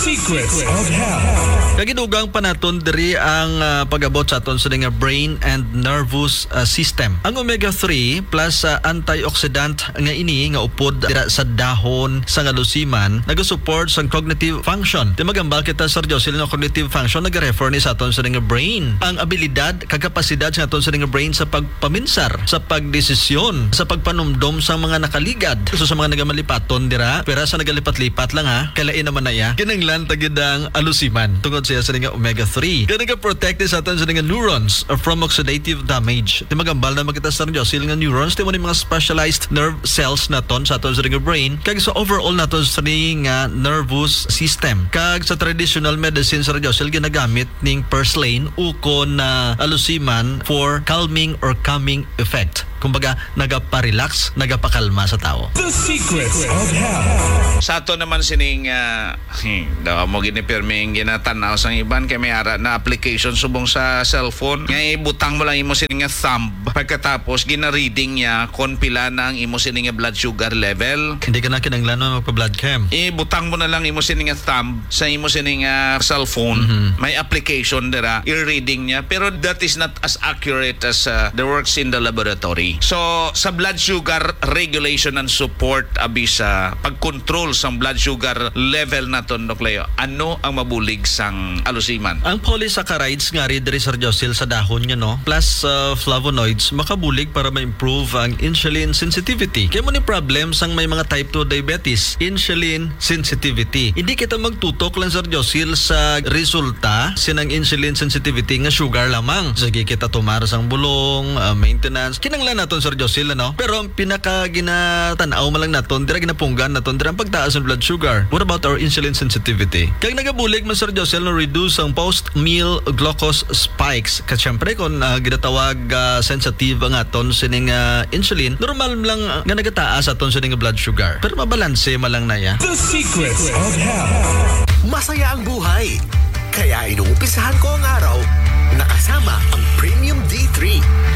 Secrets of Health. Kagidugang panaton diri ang pag-abot sa aton sa nga brain and nervous system. Ang omega-3 plus antioxidant nga ini nga upod dira sa dahon sa alusiman nagasupport sa cognitive function. Timagambal kita Sir Jocelyn nga cognitive function nag-refer ni sa aton sa nga brain. Ang abilidad, kakapasidad sa aton sa nga brain sa pagpaminsar, sa pagdesisyon, sa pagpanumdom sa mga nakaligad. So sa mga nagamalipaton dira, pero sa nagalipat-lipat lang kalain naman na ya. Kinanglan tagid ang alusiman. Tungod siya sa nga omega-3. Kaya nag-protect sa aton sa nga neurons from oxidative damage. Timagambal na makita sa Jocelyn nga neurons, timo ni mga specialized nerve cells naton sa aton sa nga brain, kag sa overall naton sa nga nervous system. Kag sa traditional medicine sa Jocelyn ginagamit ning purslane ukon na alusiman for calming or calming effect. Kumbaga, nagapa-relax, nagapakalma sa tao. The Secrets of Health. Sa ato naman sining daw mo ginipirming ginatanaw sang iban kay may ara na application subong sa cellphone nga ibutang mo lang imo sining nga thumb pagkatapos gina-reading niya kon pila na ang imo sining nga blood sugar level. Hindi ka na kinanglan mo magpa-blood chem. Ibutang mo na lang imo sining nga thumb sa imo sining nga cellphone. May application dira i-reading niya pero that is not as accurate as the works in the laboratory. So sa blood sugar regulation and support abi sa pag-control sa blood sugar level naton Doklayo, ano ang mabulig sang alusiman? Ang polysaccharides nga rin diri Sir Jocelyn sa dahon niya no, plus flavonoids makabulig para ma-improve ang insulin sensitivity. Kaya mo ni problem sang may mga type 2 diabetes, insulin sensitivity. Hindi kita magtutok lang Sir Jocelyn sa resulta sinang insulin sensitivity nga sugar lamang. Sige kita tumara sang bulong, maintenance. Kinanglan naton Sir Jocelyn no. Pero ang pinaka ginatanaw man lang naton dira ginapunggan naton dira ang pagtaas ng blood sugar. What about our insulin sensitivity? Kaya nagabulig man Sir Jocelyn na reduce ang post-meal glucose spikes. Kasi syempre kung ginatawag sensitive ang aton sining insulin, normal lang nga nagataas aton sining blood sugar. Pero mabalanse malang na ya. The Secrets of Health. Masaya ang buhay. Kaya inuumpisahan ko ang araw nakasama ang Premium D3.